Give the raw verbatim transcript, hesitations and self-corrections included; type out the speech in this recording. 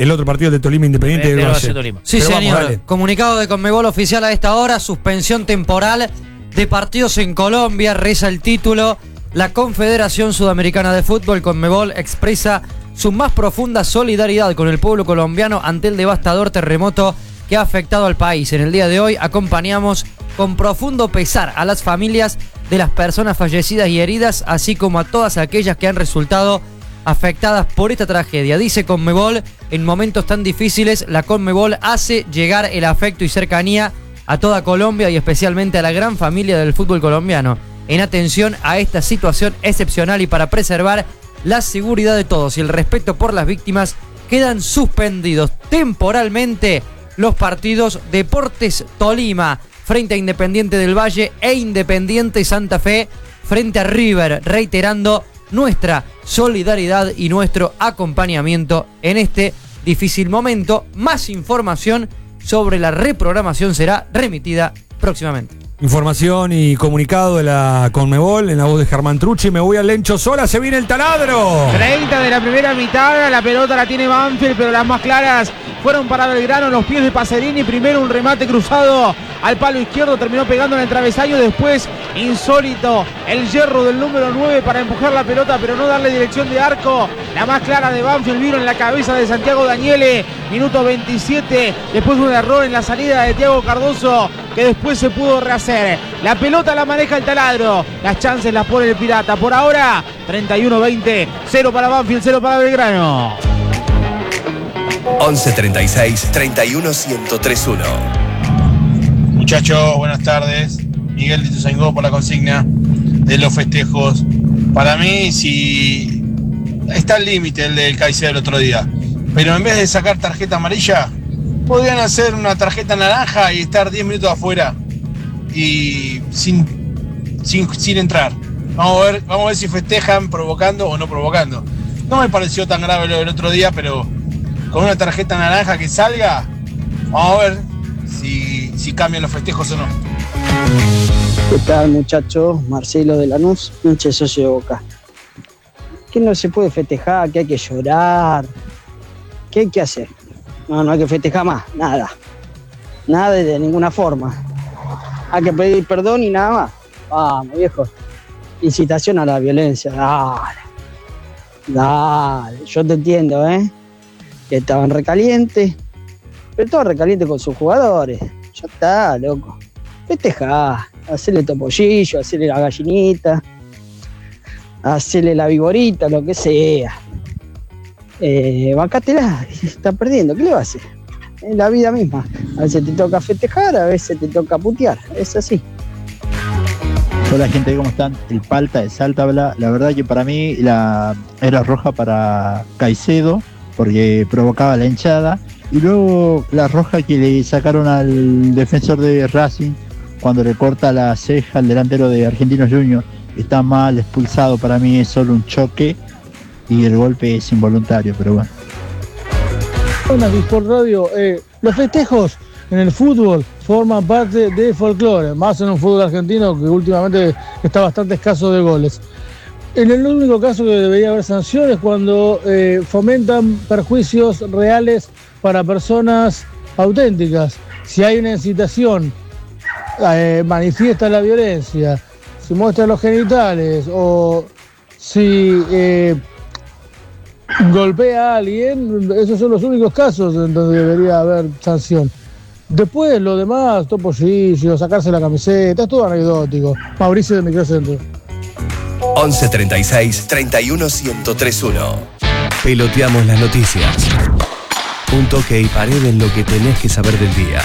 el otro partido de Tolima Independiente del Valle. Tolima. Sí, Pero señor. vamos, dale. Comunicado de Conmebol oficial a esta hora, suspensión temporal de partidos en Colombia, reza el título. La Confederación Sudamericana de Fútbol, Conmebol, expresa su más profunda solidaridad con el pueblo colombiano ante el devastador terremoto que ha afectado al país. En el día de hoy acompañamos con profundo pesar a las familias de las personas fallecidas y heridas, así como a todas aquellas que han resultado afectadas por esta tragedia. Dice Conmebol, en momentos tan difíciles, la Conmebol hace llegar el afecto y cercanía a toda Colombia y especialmente a la gran familia del fútbol colombiano, en atención a esta situación excepcional y para preservar la seguridad de todos y el respeto por las víctimas. Quedan suspendidos temporalmente los partidos Deportes Tolima frente a Independiente del Valle e Independiente Santa Fe frente a River, reiterando nuestra solidaridad y nuestro acompañamiento en este difícil momento. Más información sobre la reprogramación será remitida próximamente. Información y comunicado de la Conmebol en la voz de Germán Trucci. Me voy al Lencho Sola, se viene el taladro. treinta de la primera mitad, la pelota la tiene Banfield, pero las más claras fueron para Belgrano, los pies de Pacerini. Primero un remate cruzado al palo izquierdo, terminó pegando en el travesaño. Después, insólito, el hierro del número nueve para empujar la pelota, pero no darle dirección de arco. La más clara de Banfield vino en la cabeza de Santiago Daniele, minuto veintisiete. Después un error en la salida de Thiago Cardoso, que después se pudo rehacer. La pelota la maneja el taladro, las chances las pone el Pirata. Por ahora, treinta y uno veinte, cero para Banfield, cero para Belgrano. once treinta y seis, treinta y uno, ciento tres uno. Muchachos, buenas tardes. Miguel de Ituzaingó por la consigna de los festejos. Para mí, si está al límite el del Caicedo el otro día, pero en vez de sacar tarjeta amarilla, podrían hacer una tarjeta naranja y estar diez minutos afuera y sin, sin, sin entrar. Vamos a ver, vamos a ver si festejan provocando o no provocando. No me pareció tan grave lo del otro día, pero con una tarjeta naranja que salga, vamos a ver si, si cambian los festejos o no. ¿Qué tal, muchachos? Marcelo de Lanús, hincha socio de Boca. ¿Qué no se puede festejar? ¿Qué hay que llorar? ¿Qué hay que hacer? No, no hay que festejar más, nada. Nada de ninguna forma. Hay que pedir perdón y nada más. Vamos, viejo. Incitación a la violencia, dale. Dale, yo te entiendo, ¿eh? Que estaban recalientes, pero todos recalientes con sus jugadores. Ya está, loco. Festejá, hacerle topollillo, hacerle la gallinita, hacerle la vigorita, lo que sea. Eh, bancátela, está perdiendo, ¿qué le va a hacer? Es la vida misma. A veces te toca festejar, a veces te toca putear, es así. Hola gente, ¿cómo están? El Palta de Salta habla. La verdad que para mí la era roja para Caicedo, porque provocaba la hinchada. Y luego la roja que le sacaron al defensor de Racing cuando le corta la ceja al delantero de Argentinos Juniors. Está mal expulsado, para mí es solo un choque y el golpe es involuntario, pero bueno. Hola, Disport Radio. Eh, los festejos en el fútbol forman parte del folclore, más en un fútbol argentino que últimamente está bastante escaso de goles. En el único caso que debería haber sanciones cuando eh, fomentan perjuicios reales para personas auténticas. Si hay una incitación, eh, manifiesta la violencia, si muestra los genitales o si eh, golpea a alguien, esos son los únicos casos en donde debería haber sanción. Después, lo demás, topollillo, sacarse la camiseta, es todo anecdótico. Mauricio de Microcentro. once treinta y seis, treinta y uno, ciento tres uno. Peloteamos las noticias. Un toque y pared en lo que tenés que saber del día.